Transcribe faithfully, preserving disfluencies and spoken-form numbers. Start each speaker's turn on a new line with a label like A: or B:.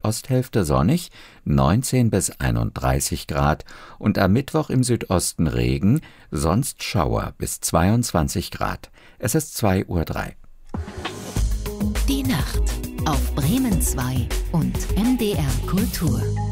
A: Südosthälfte sonnig, neunzehn bis einunddreißig Grad und am Mittwoch im Südosten Regen, sonst Schauer bis zweiundzwanzig Grad. Es ist zwei Uhr drei.
B: Die Nacht auf Bremen zwei und M D R Kultur.